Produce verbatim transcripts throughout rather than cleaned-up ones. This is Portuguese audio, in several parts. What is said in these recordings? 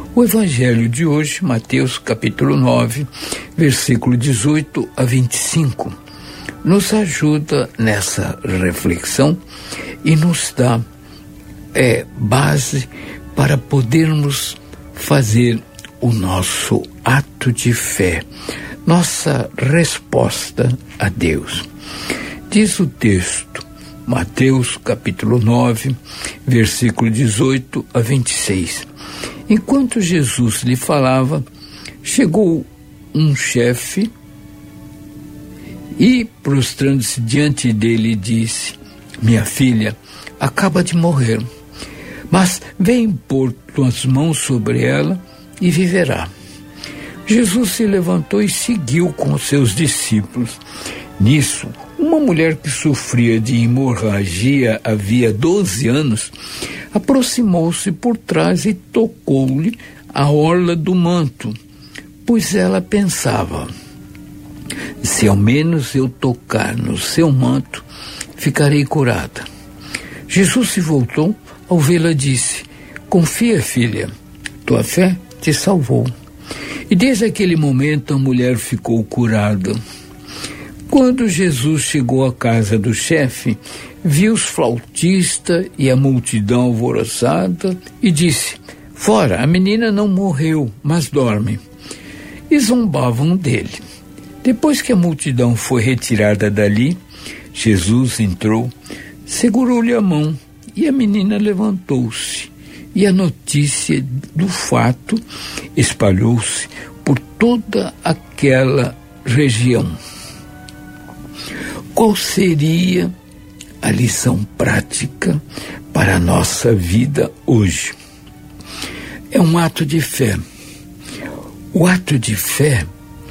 O evangelho de hoje, Mateus capítulo nove, versículo dezoito a vinte e cinco, nos ajuda nessa reflexão e nos dá é, base para podermos fazer o nosso ato de fé, nossa resposta a Deus. Diz o texto, Mateus capítulo nove, versículo dezoito a vinte e seis. Enquanto Jesus lhe falava, chegou um chefe e, prostrando-se diante dele, disse: minha filha acaba de morrer, mas vem pôr tuas mãos sobre ela e viverá. Jesus se levantou e seguiu com os seus discípulos. Nisso, uma mulher que sofria de hemorragia havia doze anos, aproximou-se por trás e tocou-lhe a orla do manto, pois ela pensava: se ao menos eu tocar no seu manto, ficarei curada. Jesus se voltou, ao vê-la disse: confia, filha, tua fé te salvou. E desde aquele momento a mulher ficou curada. Quando Jesus chegou à casa do chefe, viu os flautistas e a multidão alvoroçada e disse: fora, a menina não morreu, mas dorme. E zombavam dele. Depois que a multidão foi retirada dali, Jesus entrou, segurou-lhe a mão e a menina levantou-se. E a notícia do fato espalhou-se por toda aquela região. Qual seria a lição prática para a nossa vida hoje? É um ato de fé. O ato de fé,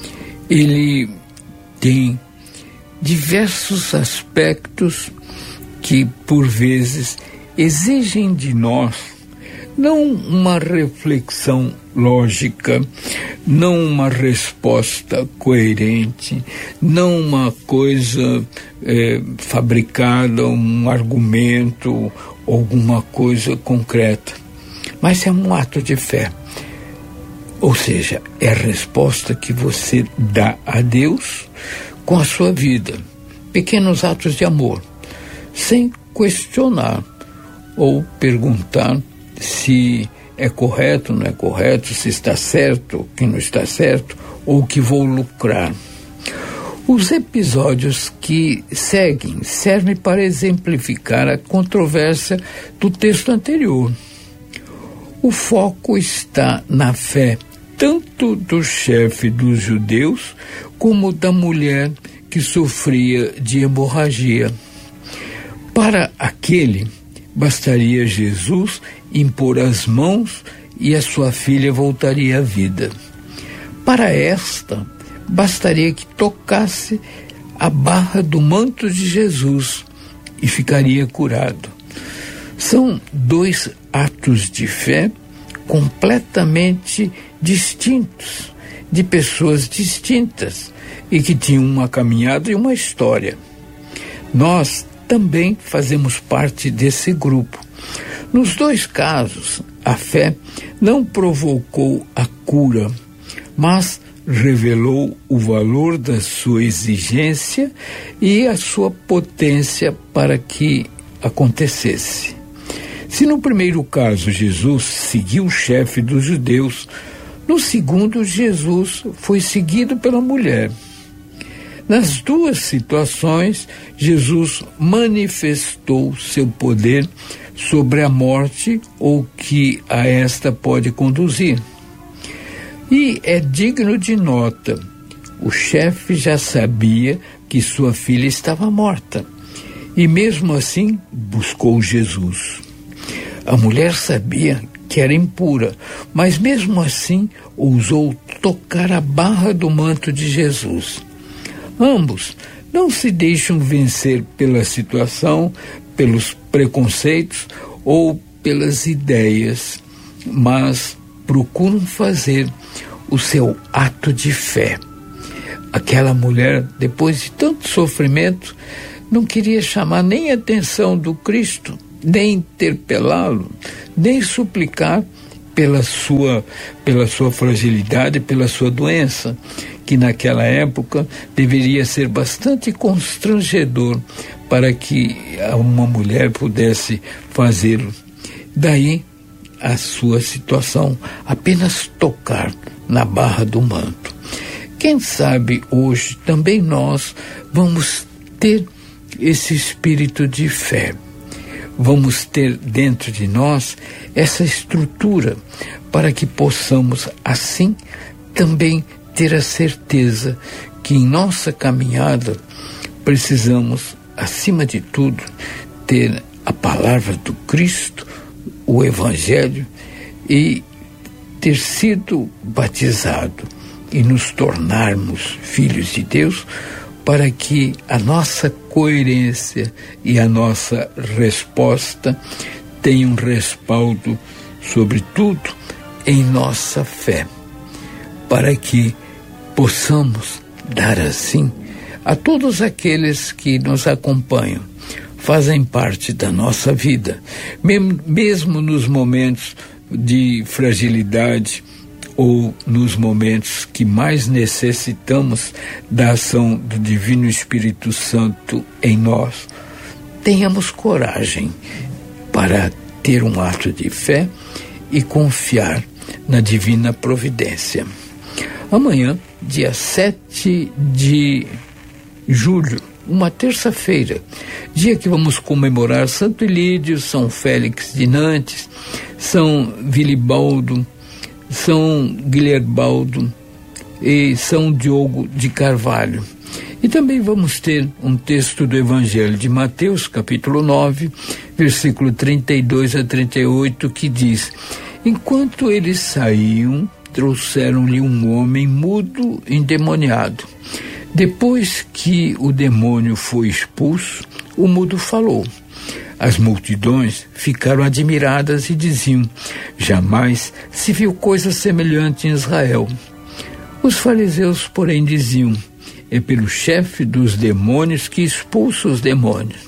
ele tem diversos aspectos que, por vezes, exigem de nós não uma reflexão lógica, não uma resposta coerente, não uma coisa é, fabricada, um argumento, alguma coisa concreta, mas é um ato de fé. Ou seja, é a resposta que você dá a Deus com a sua vida. Pequenos atos de amor, sem questionar ou perguntar se é correto, não é correto, se está certo, que não está certo, ou que vou lucrar. Os episódios que seguem servem para exemplificar a controvérsia do texto anterior. O foco está na fé, tanto do chefe dos judeus, como da mulher que sofria de hemorragia. Para aquele, bastaria Jesus impor as mãos e a sua filha voltaria à vida. Para esta, bastaria que tocasse a barra do manto de Jesus e ficaria curado. São dois atos de fé completamente distintos, de pessoas distintas e que tinham uma caminhada e uma história. Nós também fazemos parte desse grupo. Nos dois casos, a fé não provocou a cura, mas revelou o valor da sua exigência e a sua potência para que acontecesse. Se no primeiro caso Jesus seguiu o chefe dos judeus, no segundo Jesus foi seguido pela mulher. Nas duas situações, Jesus manifestou seu poder sobre a morte ou que a esta pode conduzir. E é digno de nota, o chefe já sabia que sua filha estava morta e mesmo assim buscou Jesus. A mulher sabia que era impura, mas mesmo assim ousou tocar a barra do manto de Jesus. Ambos não se deixam vencer pela situação, pelos preconceitos ou pelas ideias, mas procuram fazer o seu ato de fé. Aquela mulher, depois de tanto sofrimento, não queria chamar nem a atenção do Cristo, nem interpelá-lo, nem suplicar pela sua, pela sua fragilidade, pela sua doença, que naquela época deveria ser bastante constrangedor para que uma mulher pudesse fazê-lo. Daí a sua situação, apenas tocar na barra do manto. Quem sabe hoje também nós vamos ter esse espírito de fé. Vamos ter dentro de nós essa estrutura para que possamos, assim, também ter a certeza que em nossa caminhada precisamos, acima de tudo, ter a palavra do Cristo, o Evangelho, e ter sido batizado e nos tornarmos filhos de Deus, para que a nossa coerência e a nossa resposta tenham respaldo, sobretudo, em nossa fé, para que possamos dar assim a todos aqueles que nos acompanham, fazem parte da nossa vida, mesmo nos momentos de fragilidade ou nos momentos que mais necessitamos da ação do Divino Espírito Santo em nós. Tenhamos coragem para ter um ato de fé e confiar na divina providência. Amanhã, dia sete de julho, uma terça-feira, dia que vamos comemorar Santo Ilídio, São Félix de Nantes, São Vilibaldo, São Guilherbaldo e São Diogo de Carvalho. E também vamos ter um texto do Evangelho de Mateus, capítulo nove, versículo trinta e dois a trinta e oito, que diz: enquanto eles saíam, trouxeram-lhe um homem mudo, endemoniado. Depois que o demônio foi expulso, o mudo falou. As multidões ficaram admiradas e diziam: jamais se viu coisa semelhante em Israel. Os fariseus, porém, diziam: é pelo chefe dos demônios que expulsa os demônios.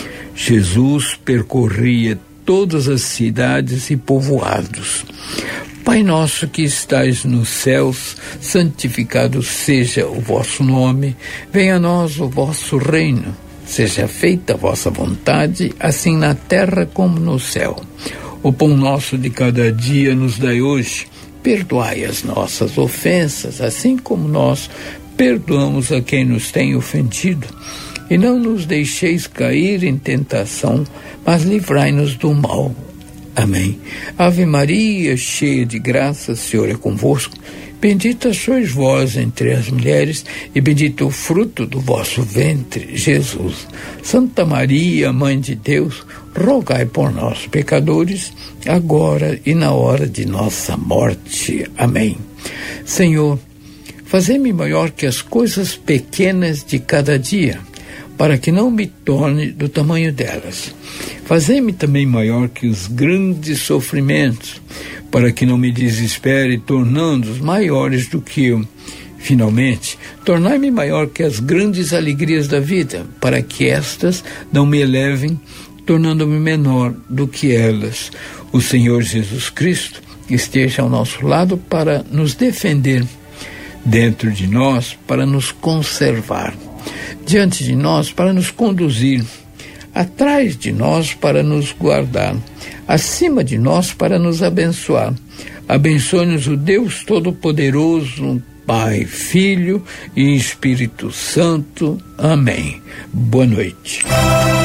Jesus percorria todas as cidades e povoados. Pai nosso que estais nos céus, santificado seja o vosso nome, venha a nós o vosso reino. Seja feita a vossa vontade, assim na terra como no céu. O pão nosso de cada dia nos dai hoje. Perdoai as nossas ofensas, assim como nós perdoamos a quem nos tem ofendido. E não nos deixeis cair em tentação, mas livrai-nos do mal. Amém. Ave Maria, cheia de graça, o Senhor é convosco. Bendita sois vós entre as mulheres, e bendito o fruto do vosso ventre, Jesus. Santa Maria, Mãe de Deus, rogai por nós, pecadores, agora e na hora de nossa morte. Amém. Senhor, fazei-me maior que as coisas pequenas de cada dia, para que não me torne do tamanho delas. Fazei-me também maior que os grandes sofrimentos, para que não me desespere, tornando-os maiores do que eu. Finalmente, tornai-me maior que as grandes alegrias da vida, para que estas não me elevem, tornando-me menor do que elas. O Senhor Jesus Cristo esteja ao nosso lado para nos defender, dentro de nós para nos conservar, diante de nós para nos conduzir, atrás de nós para nos guardar, acima de nós para nos abençoar. Abençoe-nos o Deus Todo-Poderoso, Pai, Filho e Espírito Santo. Amém. Boa noite.